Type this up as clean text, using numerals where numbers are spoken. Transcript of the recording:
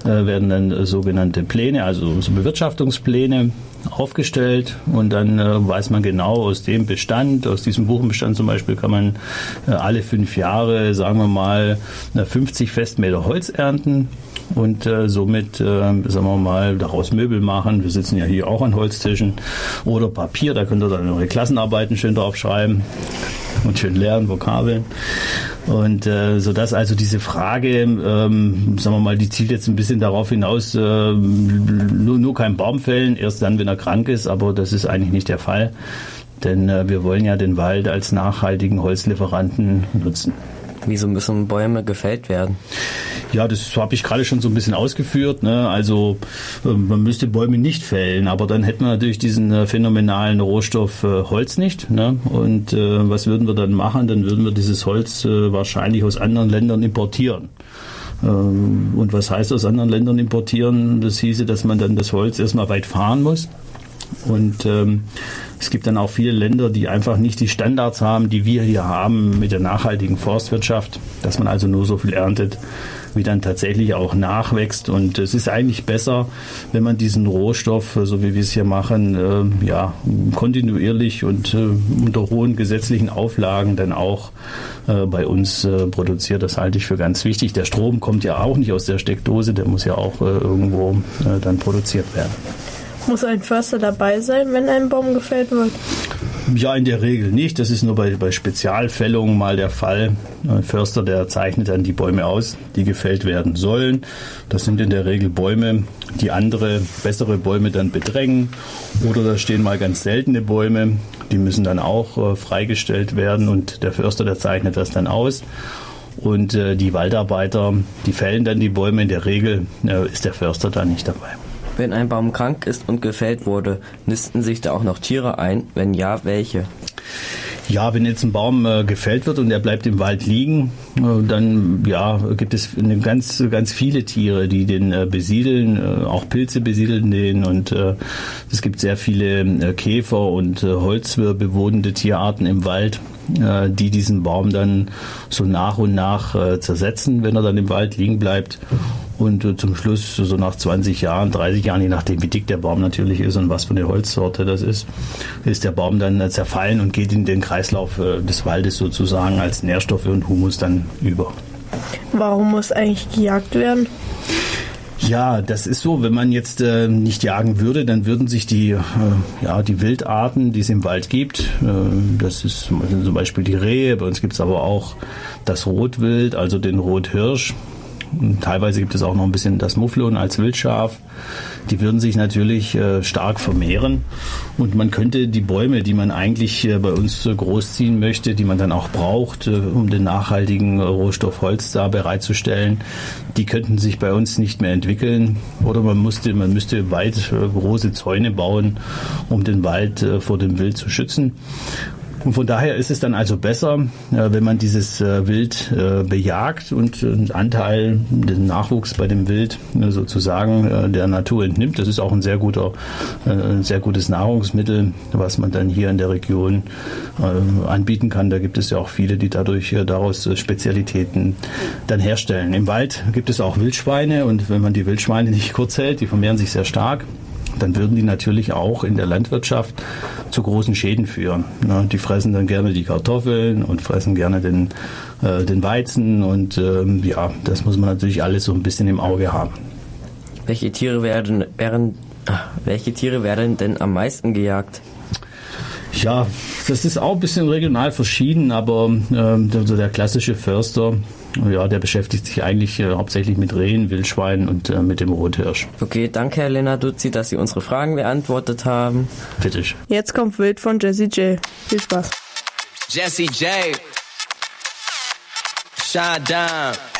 werden dann sogenannte Pläne, also so Bewirtschaftungspläne aufgestellt und dann weiß man genau aus dem Bestand, aus diesem Buchenbestand zum Beispiel kann man alle 5 Jahre, sagen wir mal, 50 Festmeter Holz ernten und somit, sagen wir mal, daraus Möbel machen. Wir sitzen ja hier auch an Holztischen oder Papier, da könnt ihr dann eure Klassenarbeiten schön drauf schreiben und schön lernen, Vokabeln. Und sodass also diese Frage, sagen wir mal, die zielt jetzt ein bisschen darauf hinaus, nur kein Baum fällen, erst dann, wenn er krank ist, aber das ist eigentlich nicht der Fall, denn wir wollen ja den Wald als nachhaltigen Holzlieferanten nutzen. Wieso müssen Bäume gefällt werden? Ja, das habe ich gerade schon so ein bisschen ausgeführt. Ne? Also man müsste Bäume nicht fällen, aber dann hätten wir natürlich diesen phänomenalen Rohstoff Holz nicht. Ne? Und was würden wir dann machen? Dann würden wir dieses Holz wahrscheinlich aus anderen Ländern importieren. Und was heißt aus anderen Ländern importieren? Das hieße, dass man dann das Holz erstmal weit fahren muss. Und es gibt dann auch viele Länder, die einfach nicht die Standards haben, die wir hier haben mit der nachhaltigen Forstwirtschaft, dass man also nur so viel erntet, wie dann tatsächlich auch nachwächst. Und es ist eigentlich besser, wenn man diesen Rohstoff, so wie wir es hier machen, kontinuierlich und unter hohen gesetzlichen Auflagen dann auch bei uns produziert. Das halte ich für ganz wichtig. Der Strom kommt ja auch nicht aus der Steckdose, der muss ja auch irgendwo dann produziert werden. Muss ein Förster dabei sein, wenn ein Baum gefällt wird? Ja, in der Regel nicht. Das ist nur bei Spezialfällungen mal der Fall. Ein Förster, der zeichnet dann die Bäume aus, die gefällt werden sollen. Das sind in der Regel Bäume, die andere, bessere Bäume dann bedrängen. Oder da stehen mal ganz seltene Bäume, die müssen dann auch freigestellt werden und der Förster, der zeichnet das dann aus. Und die Waldarbeiter, die fällen dann die Bäume. In der Regel ist der Förster da nicht dabei. Wenn ein Baum krank ist und gefällt wurde, nisten sich da auch noch Tiere ein? Wenn ja, welche? Ja, wenn jetzt ein Baum gefällt wird und er bleibt im Wald liegen, dann gibt es ganz, ganz viele Tiere, die den besiedeln. Auch Pilze besiedeln den und es gibt sehr viele Käfer und holzbewohnende Tierarten im Wald, die diesen Baum dann so nach und nach zersetzen, wenn er dann im Wald liegen bleibt. Und zum Schluss, so nach 20 Jahren, 30 Jahren, je nachdem wie dick der Baum natürlich ist und was für eine Holzsorte das ist der Baum dann zerfallen und geht in den Kreislauf des Waldes sozusagen als Nährstoffe und Humus dann über. Warum muss eigentlich gejagt werden? Ja, das ist so, wenn man jetzt nicht jagen würde, dann würden sich die Wildarten, die es im Wald gibt, das ist zum Beispiel die Rehe, bei uns gibt es aber auch das Rotwild, also den Rothirsch. Teilweise gibt es auch noch ein bisschen das Mufflon als Wildschaf. Die würden sich natürlich stark vermehren und man könnte die Bäume, die man eigentlich bei uns großziehen möchte, die man dann auch braucht, um den nachhaltigen Rohstoff Holz da bereitzustellen, die könnten sich bei uns nicht mehr entwickeln oder man müsste weit große Zäune bauen, um den Wald vor dem Wild zu schützen. Und von daher ist es dann also besser, wenn man dieses Wild bejagt und einen Anteil, den Nachwuchs bei dem Wild sozusagen der Natur entnimmt. Das ist auch ein sehr gutes Nahrungsmittel, was man dann hier in der Region anbieten kann. Da gibt es ja auch viele, die daraus Spezialitäten dann herstellen. Im Wald gibt es auch Wildschweine und wenn man die Wildschweine nicht kurz hält, die vermehren sich sehr stark, dann würden die natürlich auch in der Landwirtschaft zu großen Schäden führen. Die fressen dann gerne die Kartoffeln und fressen gerne den Weizen und das muss man natürlich alles so ein bisschen im Auge haben. Welche Tiere werden denn am meisten gejagt? Ja, das ist auch ein bisschen regional verschieden, aber der klassische Förster, der beschäftigt sich eigentlich hauptsächlich mit Rehen, Wildschweinen und mit dem Rothirsch. Okay, danke Herr Lenarduzzi, dass Sie unsere Fragen beantwortet haben. Bitte schön. Jetzt kommt Wild von Jesse J. Viel Spaß. Jesse J. Shine down.